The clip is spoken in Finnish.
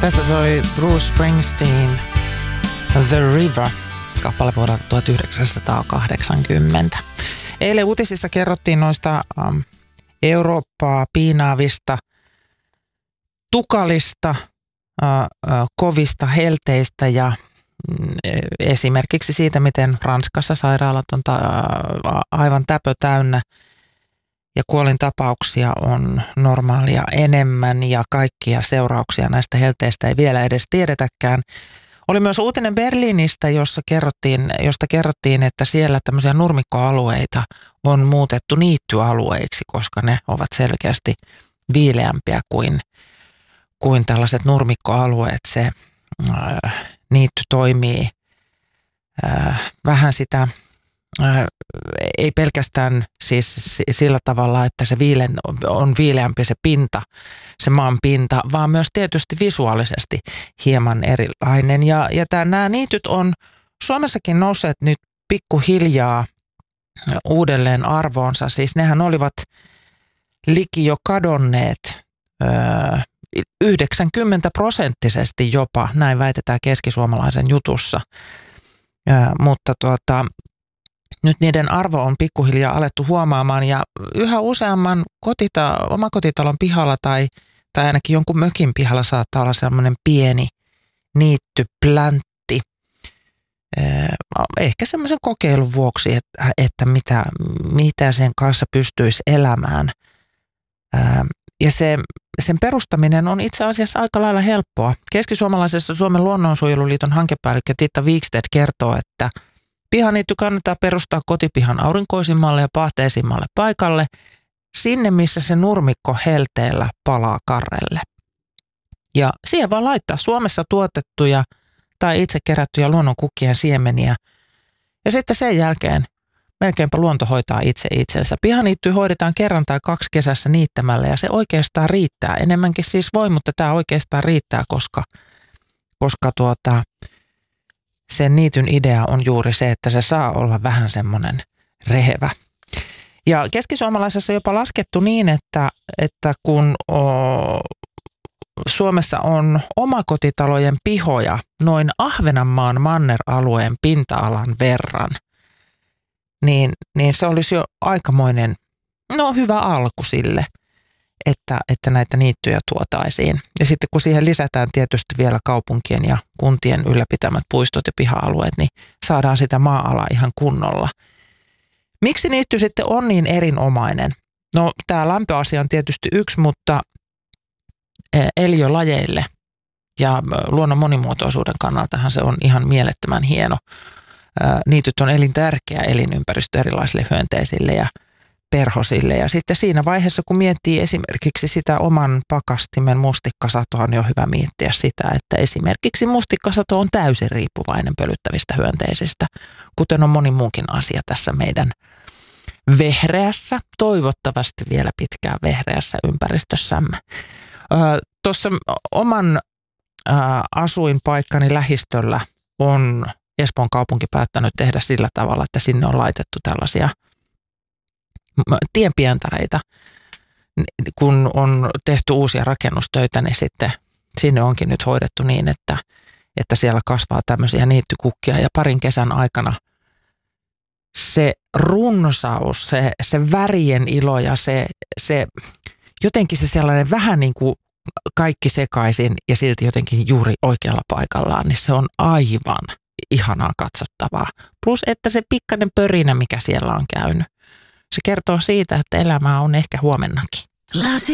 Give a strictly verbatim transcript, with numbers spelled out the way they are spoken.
Tässä soi Bruce Springsteen The River, kappale vuodelta tuhatyhdeksänsataakahdeksankymmentä. Eilen uutisissa kerrottiin noista um, Eurooppaa piinaavista, tukalista, uh, uh, kovista helteistä ja mm, esimerkiksi siitä, miten Ranskassa sairaalat on ta- uh, aivan täpö täynnä ja kuolintapauksia on normaalia enemmän ja kaikkia seurauksia näistä helteistä ei vielä edes tiedetäkään. Oli myös uutinen Berliinistä, jossa kerrottiin, josta kerrottiin, että siellä tämmöisiä nurmikkoalueita on muutettu niittyalueiksi, koska ne ovat selkeästi viileämpiä kuin, kuin tällaiset nurmikkoalueet. Se äh, niitty toimii äh, vähän sitä, äh, ei pelkästään siis sillä tavalla, että se viilen, on viileämpi se pinta, se maan pinta, vaan myös tietysti visuaalisesti hieman erilainen. Ja, ja tää, nämä niityt on Suomessakin nousseet nyt pikkuhiljaa uudelleen arvoonsa. Siis nehän olivat liki jo kadonneet öö, yhdeksänkymmentä prosenttisesti jopa, näin väitetään keskisuomalaisen jutussa. Öö, mutta tuota, nyt niiden arvo on pikkuhiljaa alettu huomaamaan ja yhä useamman kotita, omakotitalon pihalla tai, tai ainakin jonkun mökin pihalla saattaa olla sellainen pieni niittypläntti. Ehkä semmoisen kokeilun vuoksi, että, että mitä, mitä sen kanssa pystyisi elämään. Ja se, sen perustaminen on itse asiassa aika lailla helppoa. Keskisuomalaisessa Suomen luonnonsuojeluliiton hankepäällikkö Titta Wikstedt kertoo, että pihaniitty kannattaa perustaa kotipihan aurinkoisimmalle ja paahteisimmalle paikalle, sinne missä se nurmikko helteellä palaa karrelle. Ja siihen vaan laittaa Suomessa tuotettuja tai itse kerättyjä luonnonkukkien siemeniä. Ja sitten sen jälkeen melkeinpä luonto hoitaa itse itsensä. Pihaniitty hoidetaan kerran tai kaksi kesässä niittämällä ja se oikeastaan riittää. Enemmänkin siis voi, mutta tämä oikeastaan riittää, koska, koska tuota... sen niityn idea on juuri se, että se saa olla vähän semmoinen rehevä. Ja keskisuomalaisessa jopa laskettu niin, että, että kun o, Suomessa on omakotitalojen pihoja noin Ahvenanmaan manneralueen pinta-alan verran, niin, niin se olisi jo aikamoinen, no hyvä alku sille, että, että näitä niittyjä tuotaisiin. Ja sitten kun siihen lisätään tietysti vielä kaupunkien ja kuntien ylläpitämät puistot ja piha-alueet, niin saadaan sitä maa-alaa ihan kunnolla. Miksi niitty sitten on niin erinomainen? No tämä lämpöasia on tietysti yksi, mutta eliölajeille ja luonnon monimuotoisuuden kannaltahan se on ihan mielettömän hieno. Niityt on elintärkeä elinympäristö erilaisille hyönteisille ja perhosille. Ja sitten siinä vaiheessa, kun miettii esimerkiksi sitä oman pakastimen mustikkasatoa, on jo hyvä miettiä sitä, että esimerkiksi mustikkasato on täysin riippuvainen pölyttävistä hyönteisistä, kuten on moni muukin asia tässä meidän vehreässä, toivottavasti vielä pitkään vehreässä ympäristössämme. Tuossa oman ää, asuinpaikkani lähistöllä on Espoon kaupunki päättänyt tehdä sillä tavalla, että sinne on laitettu tällaisia tienpientareita. Kun on tehty uusia rakennustöitä, niin sitten sinne onkin nyt hoidettu niin, että, että siellä kasvaa tämmöisiä niittykukkia ja parin kesän aikana se runsaus, se, se värien ilo ja se, se jotenkin se sellainen vähän niin kuin kaikki sekaisin ja silti jotenkin juuri oikealla paikallaan, niin se on aivan ihanaa katsottavaa. Plus, että se pikkainen pörinä, mikä siellä on käynyt. Se kertoo siitä, että elämää on ehkä huomennakin. Lasi